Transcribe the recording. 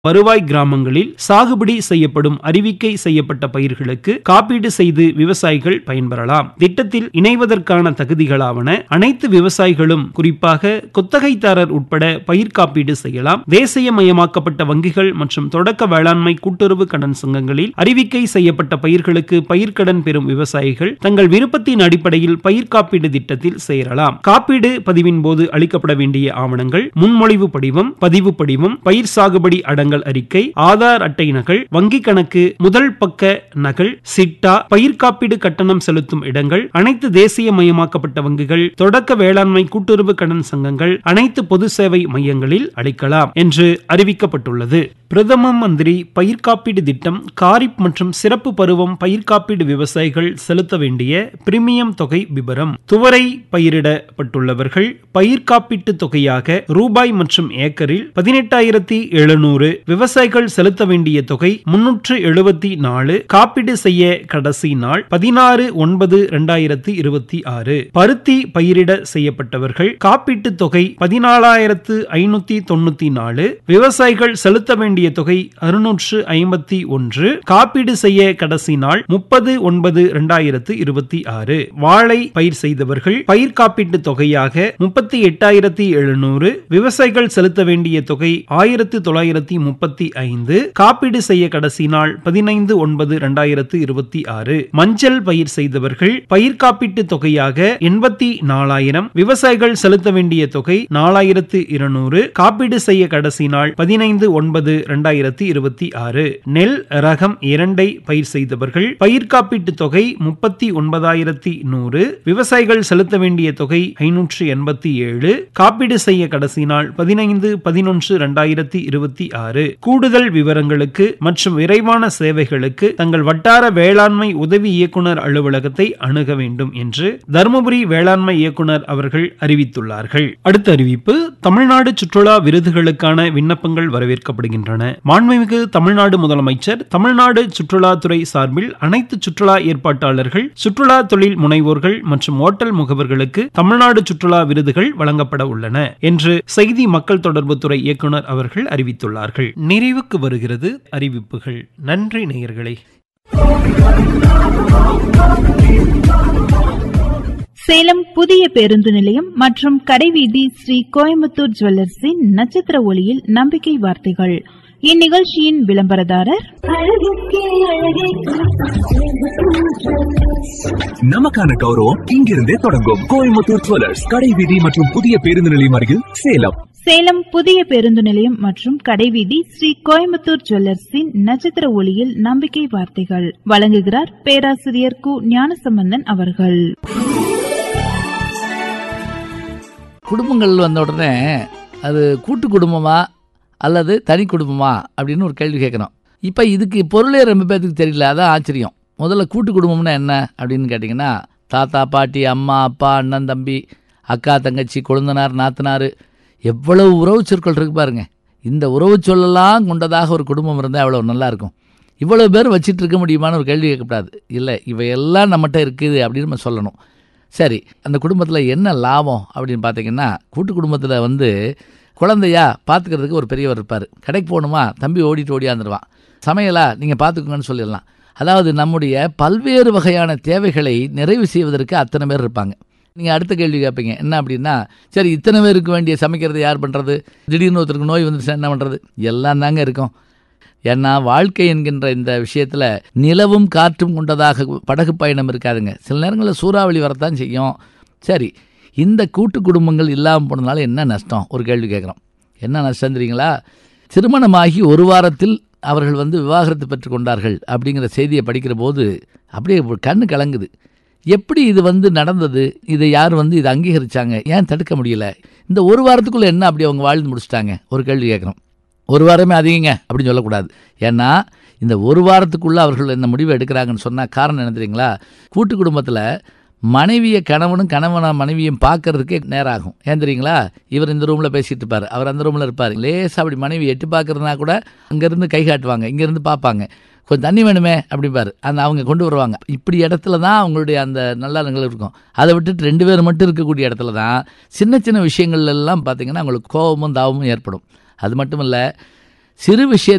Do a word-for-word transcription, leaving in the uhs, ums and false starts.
வருவாய் கிராமங்களில் சாகுபடி செய்யப்படும் அறிவிக்கை செய்யப்பட்ட பயிர்களுக்கு காப்பீடு செய்து விவசாயிகள் பயன்பெறலாம். திட்டத்தில் இணைவதற்கான தகுதிகளாவன அனைத்து விவசாயிகளும் குறிப்பாக குத்தகைதாரர் உட்பட பயிர் காப்பீடு செய்யலாம். தேசியமயமாக்கப்பட்ட வங்கிகள் மற்றும் தொடக்க வேளாண்மை கூட்டுறவு கடன் சங்கங்களில் அறிவிக்கை செய்யப்பட்ட பயிர்களுக்கு பயிர்க்கடன் பெறும் விவசாயிகள் தங்கள் விருப்பத்தின் அடிப்படையில் பயிர் காப்பீடு திட்டத்தில் சேரலாம். காப்பீடு பதிவின் போது அளிக்கப்பட வேண்டிய ஆவணங்கள் முன்மொழிவு படிவம், பதிவு படிவம், பயிர் சாகுபடி அடங்கல் அறிக்கை, ஆதார் அட்டை நகல், வங்கி கணக்கு முதல் பக்க நகல், சிட்டா, பயிர் காப்பீடு கட்டணம் செலுத்தும் இடங்கள், அனைத்து தேசியமயமாக்கப்பட்ட வங்கிகள், தொடக்க வேளாண்மை கூட்டுறவு கடன் சங்கங்கள், அனைத்து பொது சேவை மையங்களில் அளிக்கலாம் என்று அறிவிக்கப்பட்டுள்ளது. பிரதம மந்திரி பயிர் காப்பீடு திட்டம் காரிப் மற்றும் சிறப்பு பருவம் பயிர் காப்பீடு விவசாயிகள் செலுத்த வேண்டிய பிரீமியம் தொகை விபரம். துவரை பயிரிடப்பட்டுள்ளவர்கள் பயிர் காப்பீட்டு தொகையாக ரூபாய் மற்றும் ஏக்கரில் பதினெட்டாயிரத்தி எழுநூறு, விவசாயிகள் செலுத்த வேண்டிய தொகை முன்னூற்று எழுபத்தி நாலு, காப்பீடு செய்ய கடைசி நாள் பதினாறு ஒன்பது இரண்டாயிரத்தி இருபத்தி ஆறு. பருத்தி பயிரிட செய்யப்பட்டவர்கள் காப்பீட்டு தொகை பதினாலாயிரத்து ஐநூத்தி தொண்ணூத்தி நாலு, விவசாயிகள் செலுத்த வேண்டிய தொகை அறுநூற்று ஐம்பத்தி ஒன்று, காப்பீடு செய்ய கடைசி நாள் முப்பது ஒன்பது இரண்டாயிரத்து இருபத்தி ஆறு. வாழை பயிர் செய்தவர்கள் பயிர் காப்பீட்டு தொகையாக முப்பத்தி எட்டாயிரத்தி எழுநூறு, விவசாயிகள் செலுத்த வேண்டிய தொகை ஆயிரத்து தொள்ளாயிரத்தி முப்பத்தி ஐந்து, காப்பீடு செய்ய கடைசி நாள் பதினைந்து ஒன்பது இரண்டாயிரத்து இருபத்தி ஆறு. மஞ்சள் பயிர் செய்தவர்கள் பயிர் காப்பீட்டு தொகையாக எண்பத்தி நாலாயிரம், விவசாயிகள் செலுத்த வேண்டிய தொகை நாலாயிரத்து இருநூறு, காப்பீடு செய்ய கடைசி நாள் பதினைந்து ஒன்பது இரண்டாயிரத்தி இருபத்தி ஆறு. நெல் ரகம் இரண்டை பயிர் செய்தவர்கள் பயிர் காப்பீட்டு தொகை முப்பத்தி ஒன்பதாயிரத்தி நூறு, விவசாயிகள் செலுத்த வேண்டிய தொகை ஐநூற்று எண்பத்தி ஏழு, காப்பீடு செய்ய கடைசி நாள் பதினைந்து பதினொன்று இரண்டாயிரத்தி இருபத்தி ஆறு. கூடுதல் விவரங்களுக்கு மற்றும் விரைவான சேவைகளுக்கு தங்கள் வட்டார வேளாண்மை உதவி இயக்குனர் அலுவலகத்தை அணுக வேண்டும் என்று தருமபுரி வேளாண்மை இயக்குனர் அவர்கள் அறிவித்துள்ளார்கள். அடுத்த அறிவிப்பு, தமிழ்நாடு சுற்றுலா விருதுகளுக்கான விண்ணப்பங்கள் வரவேற்கப்படுகின்றன. மாண்புமிகு தமிழ்நாடு முதலமைச்சர் தமிழ்நாடு சுற்றுலாத்துறை சார்பில் அனைத்து சுற்றுலா ஏற்பாட்டாளர்கள், சுற்றுலா தொழில் முனைவோர்கள் மற்றும் ஓட்டல் முகவர்களுக்கு தமிழ்நாடு சுற்றுலா விருதுகள் வழங்கப்பட உள்ளன என்று செய்தி மக்கள் தொடர்பு துறை இயக்குனர் அவர்கள் அறிவித்துள்ளார்கள். நிறைவுக்கு வருகிறது அறிவிப்புகள். நன்றி நேயர்களே. சேலம் புதிய பேருந்து நிலையம் மற்றும் கடைவீதி ஸ்ரீ கோயம்புத்தூர் ஜுவல்லர்ஸின் நட்சத்திர ஒளியில் நம்பிக்கை வார்த்தைகள். இந்நிகழ்ச்சியின் விளம்பரதாரர் நமக்கான கௌரவம் இங்கிருந்தே தொடங்கும். கோயம்புத்தூர் ஜுவல்லர்ஸ், கடைவீதி மற்றும் புதிய பேருந்து நிலையம் அருகில் சேலம். சேலம் புதிய பேருந்து நிலையம் மற்றும் கடைவீதி ஸ்ரீ கோயம்புத்தூர் ஜுவல்லர்ஸின் நட்சத்திர ஒளியில் நம்பிக்கை வார்த்தைகள் வழங்குகிறார் பேராசிரியர் கு ஞானசம்பந்தன் அவர்கள். குடும்பங்கள் வந்த உடனே அது கூட்டு குடும்பமா அல்லது தனி குடும்பமா அப்படின்னு ஒரு கேள்வி கேட்கணும். இப்போ இதுக்கு பொருளே ரொம்ப பேருக்கு தெரியல. அதான் ஆச்சரியம். முதல்ல கூட்டு குடும்பம்னா என்ன அப்படின்னு கேட்டிங்கன்னா, தாத்தா பாட்டி, அம்மா அப்பா, அண்ணன் தம்பி, அக்கா தங்கச்சி, கொழுந்தனார் நாத்தனார், எவ்வளவு உறவு சொற்கள் இருக்கு பாருங்க. இந்த உறவு சொல்லலாம் கொண்டதாக ஒரு குடும்பம் இருந்தால் எவ்வளோ நல்லாயிருக்கும். இவ்வளோ பேர் வச்சுட்டு இருக்க முடியுமான்னு ஒரு கேள்வி கேட்கக்கூடாது. இல்லை, இவையெல்லாம் நம்மகிட்ட இருக்குது அப்படின்னு நம்ம சொல்லணும். சரி, அந்த குடும்பத்தில் என்ன லாபம் அப்படின்னு பார்த்தீங்கன்னா, கூட்டு குடும்பத்தில் வந்து குழந்தையா பார்த்துக்கிறதுக்கு ஒரு பெரியவர் இருப்பார். கடைக்கு போகணுமா, தம்பி ஓடிட்டு ஓடியாந்துருவான். சமையலா நீங்கள் பார்த்துக்கோங்கன்னு சொல்லிடலாம். அதாவது நம்முடைய பல்வேறு வகையான தேவைகளை நிறைவு செய்வதற்கு அத்தனை பேர் இருப்பாங்க. நீங்கள் அடுத்த கேள்வி கேட்பீங்க, என்ன அப்படின்னா, சரி இத்தனை பேருக்கு வேண்டிய சமைக்கிறது யார் பண்ணுறது, திடீர்னு ஒருத்தருக்கு நோய் வந்துருச்சா என்ன பண்ணுறது, எல்லாம் தாங்க இருக்கும். ஏன்னா வாழ்க்கை என்கின்ற இந்த விஷயத்தில் நிலவும் காற்றும் கொண்டதாக படகு பயணம் இருக்காதுங்க. சில நேரங்களில் சூறாவளி வரத்தான் செய்யும். சரி, இந்த கூட்டு குடும்பங்கள் இல்லாமல் போனதுனால என்ன நஷ்டம் ஒரு கேள்வி கேட்குறோம். என்ன நஷ்டம் தெரியுங்களா? திருமணமாகி ஒரு வாரத்தில் அவர்கள் வந்து விவாகரத்து பெற்றுக்கொண்டார்கள் அப்படிங்கிற செய்தியை படிக்கிற போது அப்படியே கண்ணு கலங்குது. எப்படி இது வந்து நடந்தது, இதை யார் வந்து இதை அங்கீகரித்தாங்க, ஏன் தடுக்க முடியல, இந்த ஒரு வாரத்துக்குள்ளே என்ன அப்படி அவங்க வாழ்ந்து முடிச்சிட்டாங்க ஒரு கேள்வி கேட்குறோம். ஒரு வாரமே அதிகங்க அப்படின்னு சொல்லக்கூடாது. ஏன்னா இந்த ஒரு வாரத்துக்குள்ளே அவர்கள் இந்த முடிவை எடுக்கிறாங்கன்னு சொன்னால் காரணம் என்ன தெரியுங்களா? கூட்டு குடும்பத்தில் மனைவியை கணவனும் கணவனை மனைவியும் பார்க்கறதுக்கே நேரம் ஆகும். ஏன் தெரியுங்களா? இவர் இந்த ரூமில் பேசிகிட்டு இருப்பார், அவர் அந்த ரூமில் இருப்பார். லேசாக அப்படி மனைவி எட்டு பார்க்குறதுனா கூட அங்கேருந்து கை காட்டுவாங்க, இங்கேருந்து பார்ப்பாங்க. கொஞ்சம் தண்ணி வேணுமே அப்படிம்பார், அந்த அவங்க கொண்டு வருவாங்க. இப்படி இடத்துல தான் அவங்களுடைய அந்த நல்லங்கள் இருக்கும். அதை விட்டுட்டு ரெண்டு பேர் மட்டும் இருக்கக்கூடிய இடத்துல தான் சின்ன சின்ன விஷயங்கள்லாம் பார்த்திங்கன்னா அவங்களுக்கு கோபமும் தாபமும் ஏற்படும். அது மட்டும் இல்லை, சிறு விஷயத்தை